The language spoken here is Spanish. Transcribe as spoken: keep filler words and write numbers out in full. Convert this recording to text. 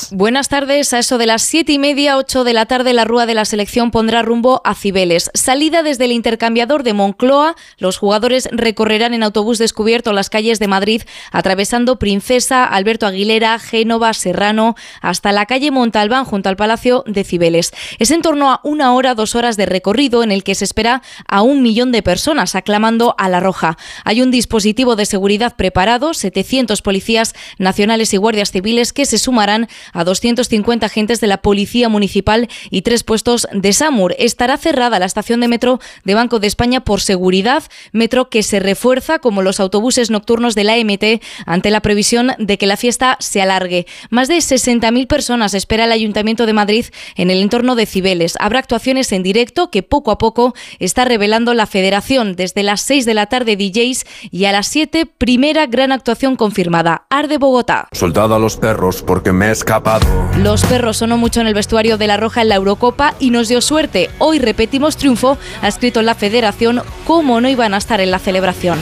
tardes. Buenas tardes. A eso de las siete y media, ocho de la tarde, la Rúa de la selección pondrá rumbo a Cibeles. Salida desde el intercambiador de Moncloa. Los jugadores recorrerán en autobús descubierto las calles de Madrid, atravesando Princesa, Alberto Aguilera, Génova, Serrano, hasta la calle Montalbán, junto al Palacio de Cibeles. Es en torno a una hora, dos horas de recorrido en el que se espera a un millón de personas aclamando a la Roja. Hay un dispositivo de seguridad preparado, setecientos policías nacionales y guardias civiles que se sumarán a doscientos cincuenta agentes de la Policía Municipal y tres puestos de SAMUR. Estará cerrada la estación de metro de Banco de España por seguridad, metro que se refuerza como los autobuses nocturnos de la M T ante la previsión de que la fiesta se alargue. Más de sesenta mil personas espera el Ayuntamiento de Madrid en el entorno de Cibeles. Habrá actuaciones en directo que poco a poco está revelando la Federación. Desde las seis de la tarde D Js y a las siete primera gran actuación confirmada. Arde Bogotá. Soldado a los perros porque me he escapado. Los perros sonó mucho en el vestuario de la Roja en la Eurocopa y nos dio suerte. Hoy repetimos triunfo, ha escrito la Federación. ¿Cómo no iban a estar en la celebración?